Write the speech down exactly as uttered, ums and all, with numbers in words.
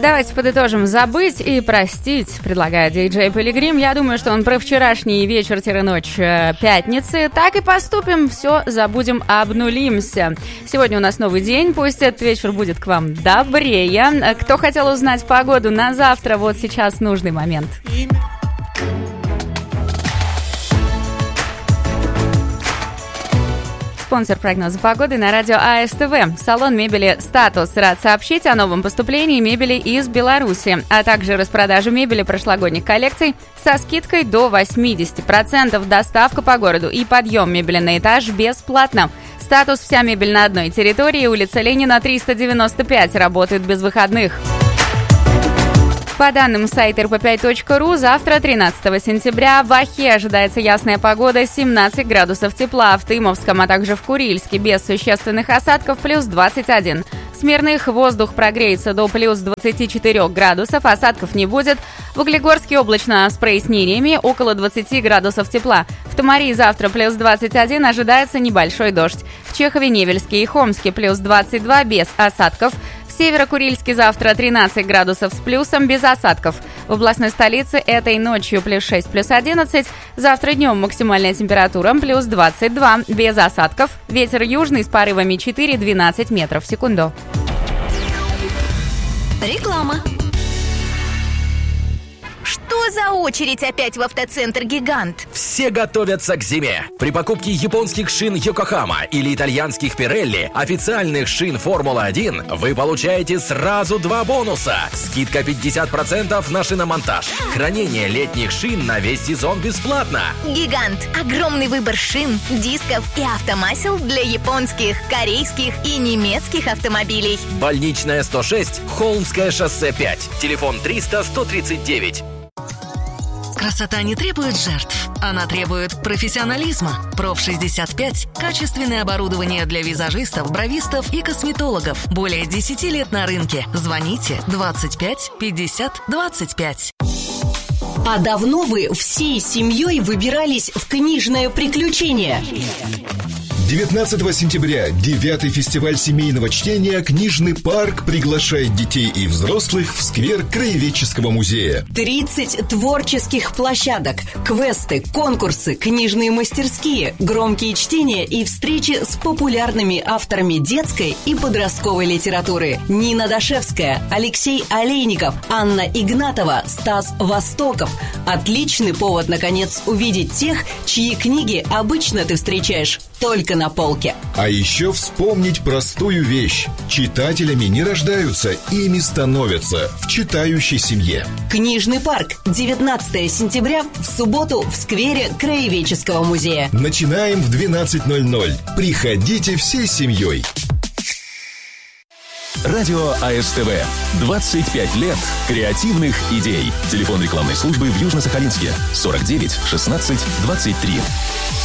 Давайте подытожим. Забыть и простить, предлагает диджей Пилигрим. Я думаю, что он про вчерашний вечер-ночь пятницы. Так и поступим. Все забудем, обнулимся. Сегодня у нас новый день. Пусть этот вечер будет к вам добрее. Кто хотел узнать погоду на завтра, вот сейчас нужный момент. Спонсор прогноза погоды на радио АСТВ. Салон мебели «Статус» рад сообщить о новом поступлении мебели из Беларуси, а также распродаже мебели прошлогодних коллекций со скидкой до восемьдесят процентов, доставка по городу и подъем мебели на этаж бесплатно. «Статус» — вся мебель на одной территории, улица Ленина, триста девяносто пять, работает без выходных. По данным сайта эр пэ пять точка ру, завтра, тринадцатого сентября, в Ахе ожидается ясная погода, семнадцать градусов тепла, в Тымовском, а также в Курильске без существенных осадков плюс двадцать один. В Смирных воздух прогреется до плюс двадцати четырёх градусов, осадков не будет. В Углегорске облачно с прояснениями, около двадцати градусов тепла. В Томари завтра плюс двадцать один, ожидается небольшой дождь. В Чехове-Невельске и Хомске плюс двадцать два, без осадков. В Северо-Курильске завтра тринадцать градусов с плюсом, без осадков. В областной столице этой ночью плюс шесть, плюс одиннадцать. Завтра днем максимальная температура плюс двадцать два, без осадков. Ветер южный с порывами четыре-двенадцать метров в секунду. Реклама. Что за очередь опять в автоцентр «Гигант»? Все готовятся к зиме. При покупке японских шин Йокохама или итальянских Пирелли, официальных шин Формула один, вы получаете сразу два бонуса. Скидка пятьдесят процентов на шиномонтаж. Хранение летних шин на весь сезон бесплатно. «Гигант» — огромный выбор шин, дисков и автомасел для японских, корейских и немецких автомобилей. Больничная сто шесть, Холмское шоссе пять. Телефон триста сто тридцать девять. Красота не требует жертв, она требует профессионализма. проф шестьдесят пять – качественное оборудование для визажистов, бровистов и косметологов. Более десяти лет на рынке. Звоните двадцать пять пятьдесят двадцать пять. А давно вы всей семьей выбирались в книжное приключение? девятнадцатого сентября девятый фестиваль семейного чтения «Книжный парк» приглашает детей и взрослых в сквер Краеведческого музея. тридцать творческих площадок, квесты, конкурсы, книжные мастерские, громкие чтения и встречи с популярными авторами детской и подростковой литературы. Нина Дашевская, Алексей Олейников, Анна Игнатова, Стас Востоков. Отличный повод, наконец, увидеть тех, чьи книги обычно ты встречаешь только на полке. А еще вспомнить простую вещь. Читателями не рождаются, ими становятся в читающей семье. Книжный парк. девятнадцатого сентября в субботу в сквере Краеведческого музея. Начинаем в двенадцать ноль ноль. Приходите всей семьей. Радио АСТВ. двадцать пять лет креативных идей. Телефон рекламной службы в Южно-Сахалинске. сорок девять шестнадцать двадцать три.